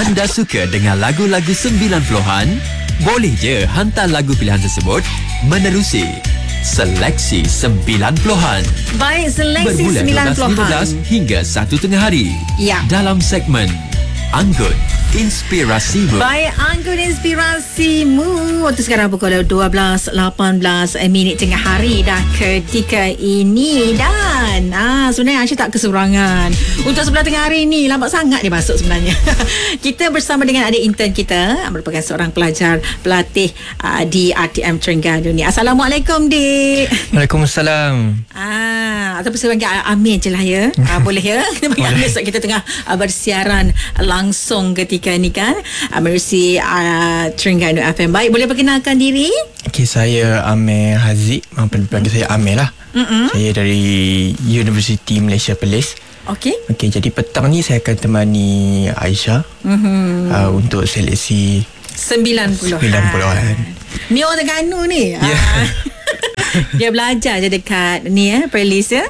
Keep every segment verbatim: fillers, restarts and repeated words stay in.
Anda suka dengan lagu-lagu sembilan puluhan? Boleh je hantar lagu pilihan tersebut menerusi Seleksi sembilan puluhan. Baik, seleksi Bermula sembilan dua belas lima belas puluhan. hingga satu tengah hari. Ya. Dalam segmen Anggun Inspirasimu. Baik, Anggun Inspirasimu. Waktu sekarang pukul dua belas lapan belas minit tengah hari dah ketika ini. Dan ah, sebenarnya Aisyah tak keserangan. Untuk sebelah tengah hari ni, lambat sangat dia masuk sebenarnya. Kita bersama dengan adik intern kita, merupakan seorang pelajar pelatih uh, di R T M Terengganu ni. Assalamualaikum, Dik. Waalaikumsalam. Ah, ataupun saya panggil Amin je lah ya. Ah, boleh ya. Kita panggil Amin sebab kita tengah uh, bersiaran langsung ketika ni kan. Uh, melalui uh, Terengganu F M. Baik, boleh perkenalkan diri? Okay, saya Amir Haziq. Panggil saya Amir lah. Mm-mm. Saya dari Universiti Malaysia Perlis. Okey. Okay, jadi petang ni saya akan temani Aisyah mm-hmm. uh, untuk seleksi sembilan puluhan. sembilan puluhan. Ni orang Terengganu ni. Yeah. Ah. Dia belajar je dekat ni eh, Perlis ya.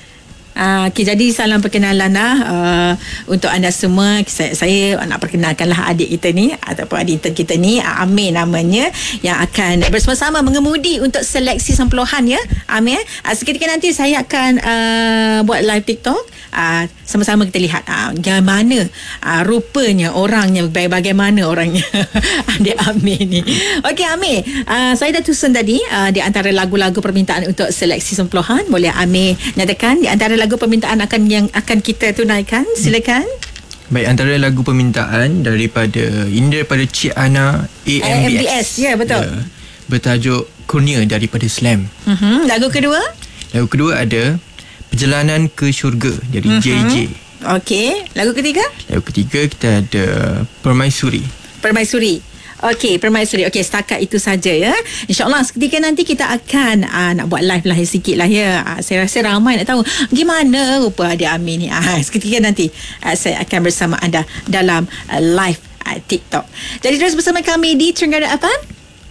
Uh, okay, jadi salam perkenalan lah uh, untuk anda semua. Saya, saya nak perkenalkanlah adik kita ni ataupun adik intern kita ni, Amir namanya, yang akan bersama-sama mengemudi untuk seleksi sembilan puluhan ya, Amir. Uh, seketika nanti saya akan uh, buat live TikTok. Uh, sama-sama kita lihat uh, bagaimana uh, rupanya orangnya, bagaimana orangnya adik Amir ni. Okey Amir, uh, saya dah tusun tadi uh, di antara lagu-lagu permintaan untuk seleksi sembilan puluhan. Boleh Amir nyatakan di antara lagu permintaan akan yang akan kita tunaikan? Silakan. Baik, antara lagu permintaan daripada ini daripada Cik Ana A M B S. Ya, betul. Ya, bertajuk Kurnia daripada Slam. Uh-huh. Lagu kedua? Lagu kedua ada Perjalanan ke Syurga dari uh-huh. J J. Okey. Lagu ketiga? Lagu ketiga kita ada Permaisuri. Permaisuri. Okey, Permaisuri. Okey, setakat itu saja ya. InsyaAllah seketika nanti kita akan uh, nak buat live lah sikit lah ya. Uh, saya rasa ramai nak tahu gimana rupa adik Amin ni. Uh, seketika nanti uh, saya akan bersama anda dalam uh, live uh, TikTok. Jadi terus bersama kami di Terengganu F M.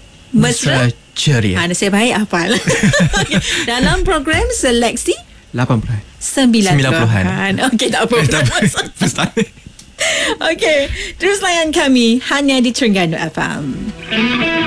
Mesra Ceria. Ah, nasib baik hafal. Okay. Dalam program seleksi lapan puluhan. Sembilan puluhan. Okey, tak apa. Tak apa. Okey, terus layan kami hanya di Terengganu F M.